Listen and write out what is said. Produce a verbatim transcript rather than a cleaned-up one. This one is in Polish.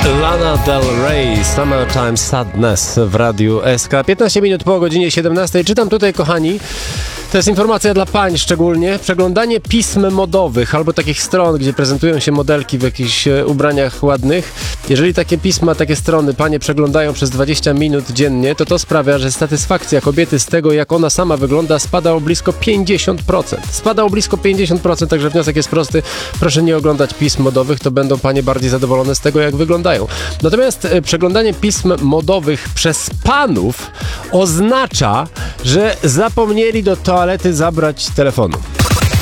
Lana Del Rey, Summertime Sadness w Radiu S K. piętnaście minut po godzinie siedemnastej. Czytam tutaj, kochani, to jest informacja dla pań szczególnie. Przeglądanie pism modowych albo takich stron, gdzie prezentują się modelki w jakichś ubraniach ładnych. Jeżeli takie pisma, takie strony panie przeglądają przez dwadzieścia minut dziennie, to to sprawia, że satysfakcja kobiety z tego, jak ona sama wygląda, spada o blisko pięćdziesiąt procent. Spada o blisko pięćdziesiąt procent, także wniosek jest prosty. Proszę nie oglądać pism modowych, to będą panie bardziej zadowolone z tego, jak wyglądają. Natomiast e, przeglądanie pism modowych przez panów oznacza, że zapomnieli do toalety zabrać telefonu.